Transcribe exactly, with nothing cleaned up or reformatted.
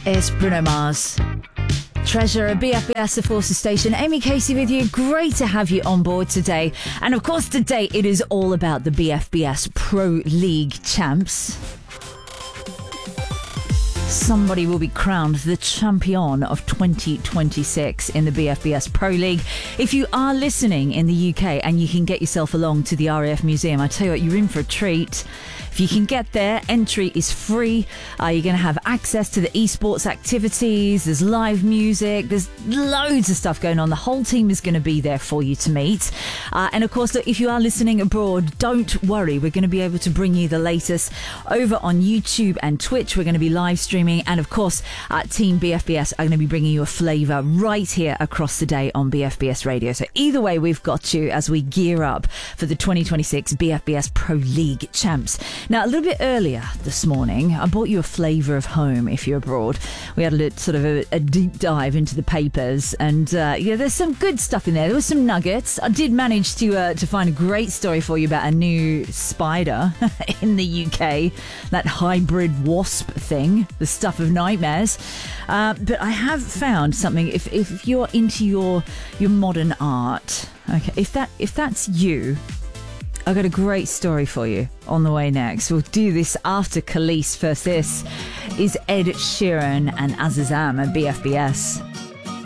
It's Bruno Mars. Treasure, B F B S, the Forces Station. Amy Casey with you. Great to have you on board today. And of course, today it is all about the B F B S Pro League champs. Somebody will be crowned the champion of twenty twenty-six in the B F B S Pro League. If you are listening in the U K and you can get yourself along to the R A F Museum, I tell you what, you're in for a treat. If you can get there, entry is free. Uh, you're going to have access to the esports activities. There's live music. There's loads of stuff going on. The whole team is going to be there for you to meet. Uh, and of course, look, if you are listening abroad, don't worry. We're going to be able to bring you the latest over on YouTube and Twitch. We're going to be live streaming. And of course, uh, Team B F B S are going to be bringing you a flavour right here across the day on B F B S Radio. So either way, we've got you as we gear up for the twenty twenty-six B F B S Pro League champs. Now, a little bit earlier this morning, I brought you a flavour of home if you're abroad. We had a little, sort of a, a deep dive into the papers, and uh, yeah, there's some good stuff in there. There was some nuggets. I did manage to uh, to find a great story for you about a new spider in the U K, that hybrid wasp thing, the stuff of nightmares. Uh, but I have found something. If if you're into your your modern art, okay, if that if that's you. I've got a great story for you on the way next. We'll do this after Khalees. First, this is Ed Sheeran and Azazam at B F B S.